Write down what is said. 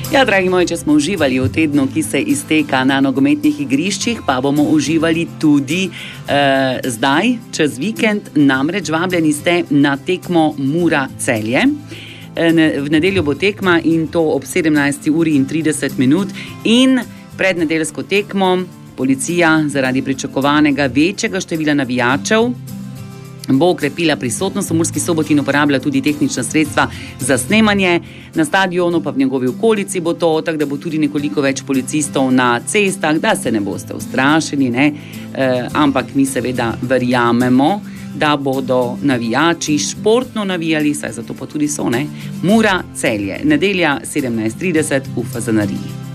Ja, dragi moji, če smo uživali v tednu, ki se izteka na nogometnih igriščih, pa bomo uživali tudi zdaj, čez vikend. Namreč vabljeni ste na tekmo Mura-Celje. V nedeljo bo tekma in to ob 17:30 in pred nedeljsko tekmo policija zaradi pričakovanega večjega števila navijačev bo okrepila prisotnost v Murski Soboti in uporabila tudi tehnična sredstva za snemanje. Na stadionu pa v njegovi okolici bo to, tako da bo tudi nekoliko več policistov na cestah, da se ne boste ustrašeni, ne? Ampak mi seveda verjamemo, da bodo navijači športno navijali, saj zato pa tudi so, ne? Mura-Celje, nedelja 17:30 v Fazaneriji.